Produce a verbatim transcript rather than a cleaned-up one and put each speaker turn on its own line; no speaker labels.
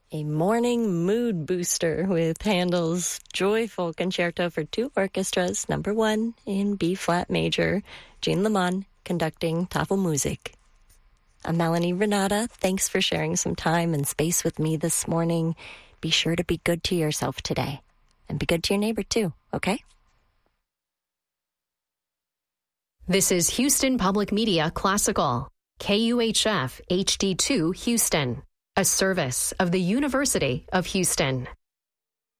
A morning mood booster with Handel's joyful concerto for two orchestras, number one in B-flat major, Jean Lemon conducting Tafelmusik. I'm Melanie Renata. Thanks for sharing some time and space with me this morning. Be sure to be good to yourself today, and be good to your neighbor too, okay?
This is Houston Public Media Classical, K U H F H D two Houston, a service of the University of Houston.